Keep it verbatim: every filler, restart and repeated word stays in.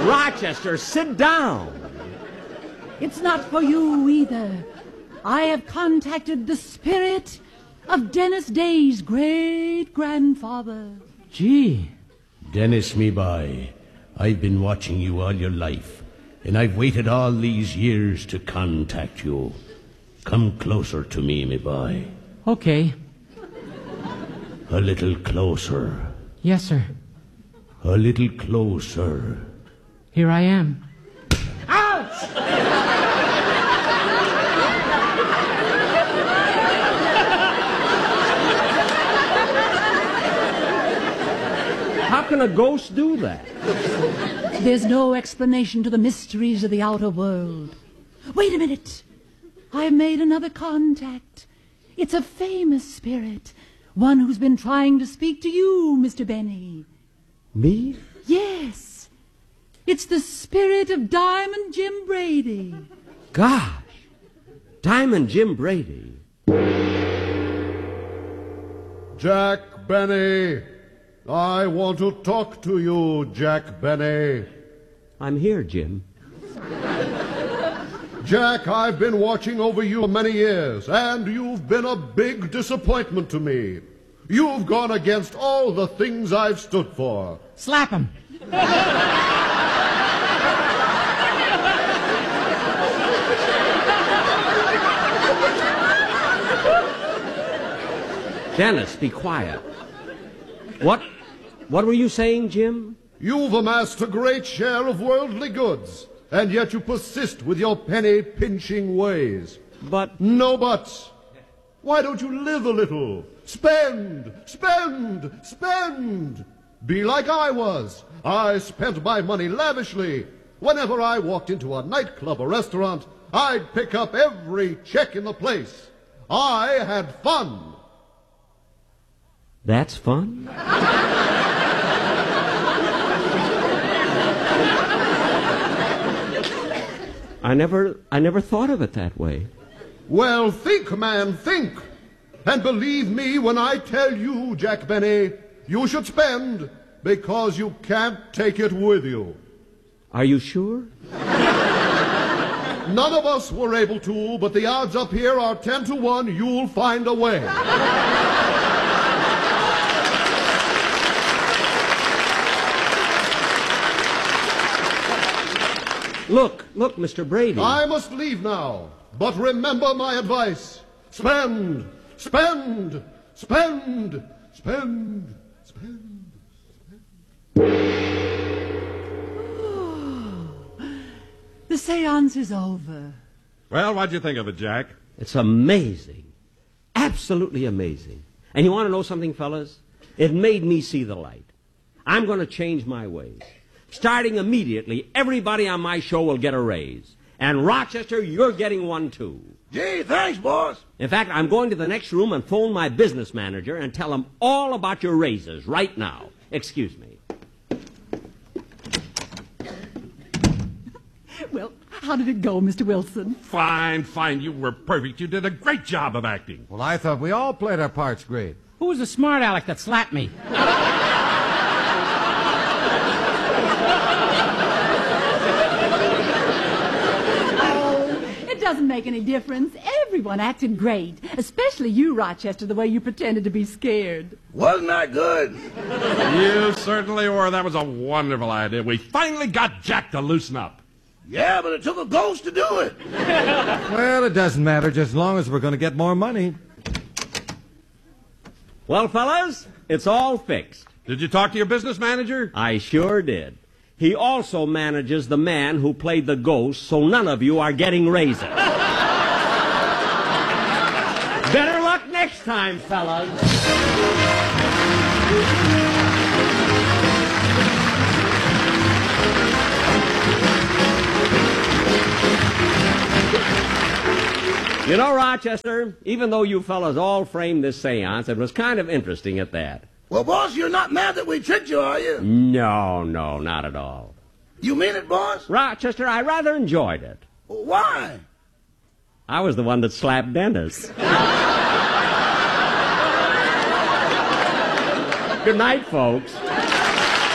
Rochester, sit down. It's not for you either. I have contacted the spirit of Dennis Day's great-grandfather. Gee. Dennis, me boy, I've been watching you all your life, and I've waited all these years to contact you. Come closer to me, me boy. Okay. A little closer. Yes, sir. A little closer. Here I am. Ouch! How can a ghost do that? There's no explanation to the mysteries of the outer world. Wait a minute. I've made another contact. It's a famous spirit. One who's been trying to speak to you, Mister Benny. Me? Yes. It's the spirit of Diamond Jim Brady. Gosh. Diamond Jim Brady. Jack Benny. I want to talk to you, Jack Benny. I'm here, Jim. Jack, I've been watching over you for many years, and you've been a big disappointment to me. You've gone against all the things I've stood for. Slap him. Dennis, be quiet. What, what were you saying, Jim? You've amassed a great share of worldly goods, and yet you persist with your penny-pinching ways. But... No buts. Why don't you live a little? Spend, spend, spend. Be like I was. I spent my money lavishly. Whenever I walked into a nightclub or restaurant, I'd pick up every check in the place. I had fun. That's fun? I never, I never thought of it that way. Well, think, man, think. And believe me when I tell you, Jack Benny, you should spend because you can't take it with you. Are you sure? None of us were able to, but the odds up here are ten to one you'll find a way. Look, look, Mister Brady. I must leave now, but remember my advice. Spend, spend, spend, spend, spend, Oh, the seance is over. Well, what'd you think of it, Jack? It's amazing. Absolutely amazing. And you want to know something, fellas? It made me see the light. I'm going to change my ways. Starting immediately, everybody on my show will get a raise. And Rochester, you're getting one too. Gee, thanks, boss. In fact, I'm going to the next room and phone my business manager and tell him all about your raises right now. Excuse me. Well, how did it go, Mister Wilson? Fine, fine. You were perfect. You did a great job of acting. Well, I thought we all played our parts great. Who was the smart aleck that slapped me? It doesn't make any difference. Everyone acted great, especially you, Rochester, the way you pretended to be scared. Wasn't that good? You certainly were. That was a wonderful idea. We finally got Jack to loosen up. Yeah, but it took a ghost to do it. Well, it doesn't matter, just as long as we're going to get more money. Well, fellas, it's all fixed. Did you talk to your business manager? I sure did. He also manages the man who played the ghost, so none of you are getting raises. Better luck next time, fellas. You know, Rochester, even though you fellas all framed this seance, it was kind of interesting at that. Well, boss, you're not mad that we tricked you, are you? No, no, not at all. You mean it, boss? Rochester, I rather enjoyed it. Why? I was the one that slapped Dennis. Good night, folks.